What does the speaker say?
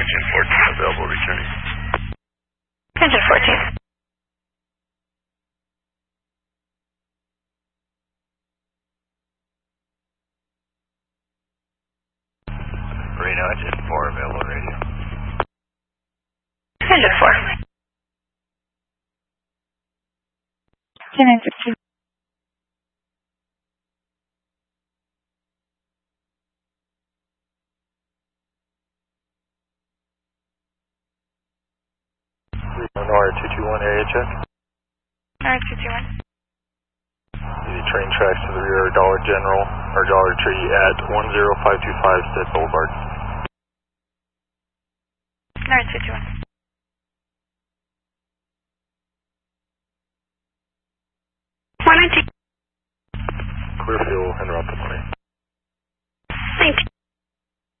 engine 14 available, returning. Engine 14. Reno, engine 4 available, radio. Engine 4. 2962. Nora 221, area check. Nora 221. The train tracks to the rear of Dollar General, or Dollar Tree at 10525 State Boulevard. Nora 221.